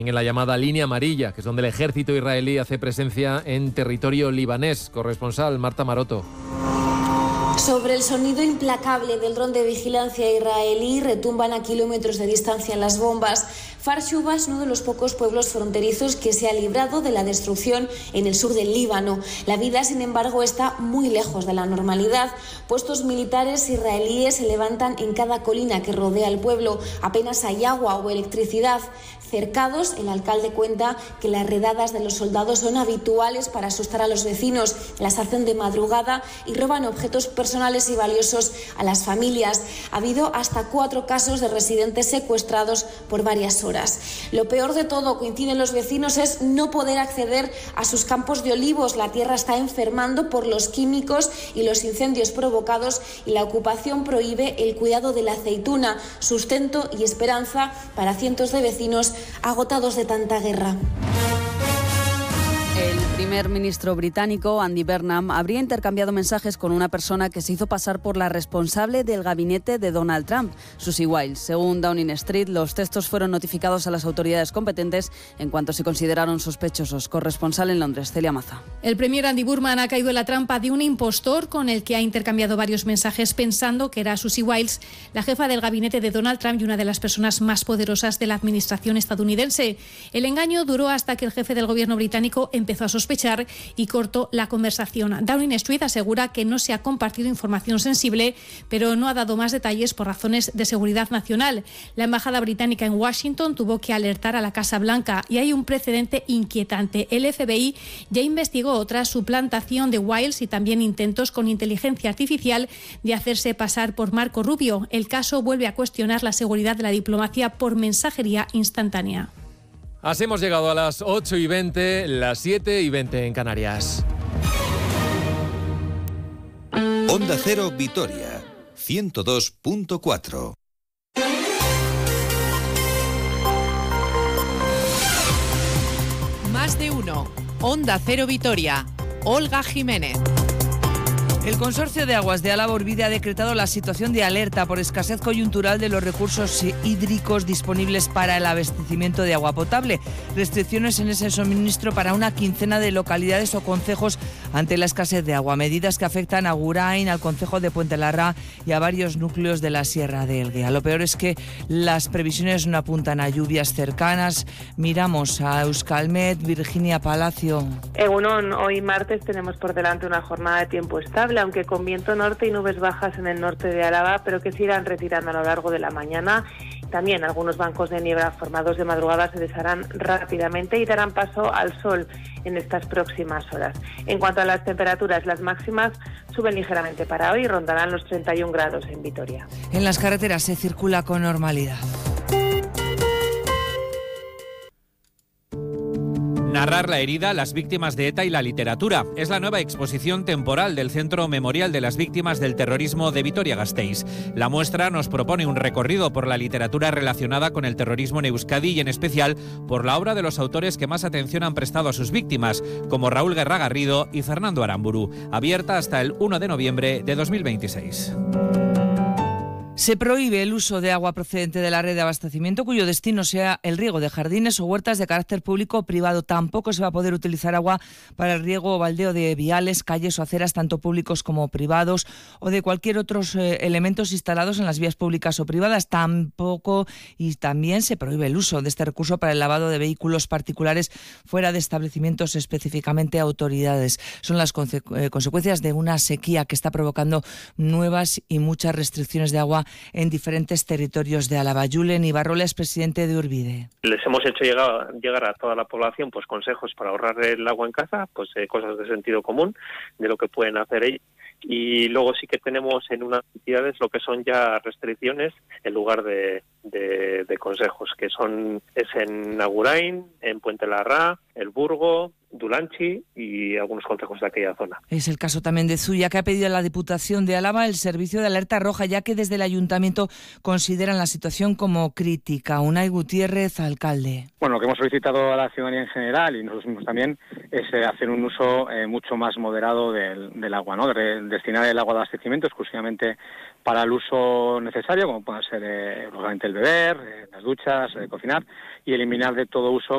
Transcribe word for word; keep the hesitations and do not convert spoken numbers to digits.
En la llamada línea amarilla, que es donde el ejército israelí hace presencia en territorio libanés. Corresponsal Marta Maroto. Sobre el sonido implacable del dron de vigilancia israelí retumban a kilómetros de distancia las bombas. Kfar Shuba es uno de los pocos pueblos fronterizos que se ha librado de la destrucción en el sur del Líbano. La vida, sin embargo, está muy lejos de la normalidad. Puestos militares israelíes se levantan en cada colina que rodea el pueblo. Apenas hay agua o electricidad. Cercados, el alcalde cuenta que las redadas de los soldados son habituales para asustar a los vecinos. Las hacen de madrugada y roban objetos personales y valiosos a las familias. Ha habido hasta cuatro casos de residentes secuestrados por varias horas. Lo peor de todo, coinciden los vecinos, es no poder acceder a sus campos de olivos. La tierra está enfermando por los químicos y los incendios provocados y la ocupación prohíbe el cuidado de la aceituna, sustento y esperanza para cientos de vecinos agotados de tanta guerra. El primer ministro británico, Andy Burnham, habría intercambiado mensajes con una persona que se hizo pasar por la responsable del gabinete de Donald Trump, Susie Wiles. Según Downing Street, los textos fueron notificados a las autoridades competentes en cuanto se consideraron sospechosos. Corresponsal en Londres, Celia Maza. El premier Andy Burnham ha caído en la trampa de un impostor con el que ha intercambiado varios mensajes pensando que era Susie Wiles, la jefa del gabinete de Donald Trump y una de las personas más poderosas de la administración estadounidense. El engaño duró hasta que el jefe del gobierno británico empezó a sospechar y cortó la conversación. Downing Street asegura que no se ha compartido información sensible, pero no ha dado más detalles por razones de seguridad nacional. La embajada británica en Washington tuvo que alertar a la Casa Blanca y hay un precedente inquietante. El F B I ya investigó otra suplantación de Wiles y también intentos con inteligencia artificial de hacerse pasar por Marco Rubio. El caso vuelve a cuestionar la seguridad de la diplomacia por mensajería instantánea. Así hemos llegado a las ocho y veinte, las siete y veinte en Canarias. Onda Cero Vitoria, ciento dos punto cuatro. Más de uno. Onda Cero Vitoria. Olga Jiménez. El Consorcio de Aguas de Álava Orvide ha decretado la situación de alerta por escasez coyuntural de los recursos hídricos disponibles para el abastecimiento de agua potable. Restricciones en ese suministro para una quincena de localidades o concejos ante la escasez de agua. Medidas que afectan a Agurain, al concejo de Puente Larra y a varios núcleos de la Sierra de Elguea. Lo peor es que las previsiones no apuntan a lluvias cercanas. Miramos a Euskalmet, Virginia Palacio. Egunon, hoy martes tenemos por delante una jornada de tiempo estable, aunque con viento norte y nubes bajas en el norte de Álava, pero que se irán retirando a lo largo de la mañana. También algunos bancos de niebla formados de madrugada se desharán rápidamente y darán paso al sol en estas próximas horas. En cuanto a las temperaturas, las máximas suben ligeramente para hoy y rondarán los treinta y un grados en Vitoria. En las carreteras se circula con normalidad. Narrar la herida, las víctimas de ETA y la literatura. Es la nueva exposición temporal del Centro Memorial de las Víctimas del Terrorismo de Vitoria-Gasteiz. La muestra nos propone un recorrido por la literatura relacionada con el terrorismo en Euskadi y en especial por la obra de los autores que más atención han prestado a sus víctimas, como Raúl Guerra Garrido y Fernando Aramburu. Abierta hasta el uno de noviembre de dos mil veintiséis. Se prohíbe el uso de agua procedente de la red de abastecimiento cuyo destino sea el riego de jardines o huertas de carácter público o privado. Tampoco se va a poder utilizar agua para el riego o baldeo de viales, calles o aceras, tanto públicos como privados, o de cualquier otros eh, elementos instalados en las vías públicas o privadas. Tampoco y también se prohíbe el uso de este recurso para el lavado de vehículos particulares fuera de establecimientos específicamente autoridades. Son las conse- eh, consecuencias de una sequía que está provocando nuevas y muchas restricciones de agua en diferentes territorios de Álava. Julen Ibarrola es presidente de Orvide. Les hemos hecho llegar, llegar a toda la población pues consejos para ahorrar el agua en casa, pues eh, cosas de sentido común, de lo que pueden hacer ellos. Y luego sí que tenemos en unas entidades lo que son ya restricciones en lugar de, de, de consejos, que son es en Agurain, en Puente Larra, El Burgo, Dulanchi y algunos consejos de aquella zona. Es el caso también de Zuya, que ha pedido a la Diputación de Álava el servicio de alerta roja, ya que desde el Ayuntamiento consideran la situación como crítica. Unai Gutiérrez, alcalde. Bueno, lo que hemos solicitado a la ciudadanía en general y nosotros mismos también es eh, hacer un uso eh, mucho más moderado del, del agua, ¿no? De destinar el agua de abastecimiento exclusivamente para el uso necesario, como puede ser eh, lógicamente el beber, eh, las duchas, eh, cocinar, y eliminar de todo uso